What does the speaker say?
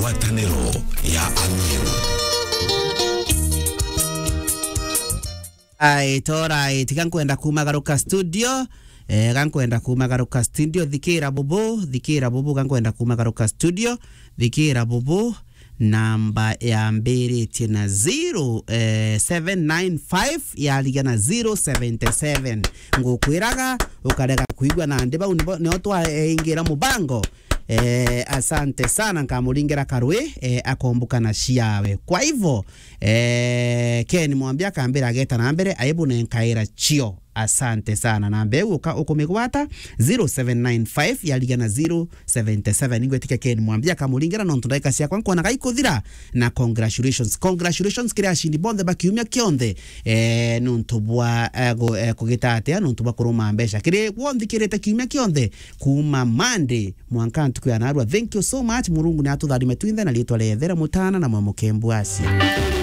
ngwatanĩro ya Amiru. Tora tikankwenda kumagaruka studio gankwenda kumagaruka studio dhikira bubu gankwenda kumagaruka studio dhikira bubu namba ya mbere tina 0795 ya ligana 077 ngukwiraga ukarega kuigwa na ndeba ne otwa ingira mubango. Asante sana nkamulingira karwe akombuka na shiawe. Kwa hivyo Ken mwambia kambira ageta na mbere aibu ne nkaira chio. Asante sana na mbeu ukumigwata 0795 yaligana 077 ingwe tika Ken mwambia kamulingira no ntundai sia kwa nkona gaikuthira na congratulations kire ashindi bonde bakiumya kionde nuntubwa kugitate nuntubwa kuruma mbesha kire wondi kire takiumya kionde kuma Monday mwankantu kwa narwa. Thank you so much. Murungu ni atutharime twinda na lietwa lethera mutana na mwamukembu asia.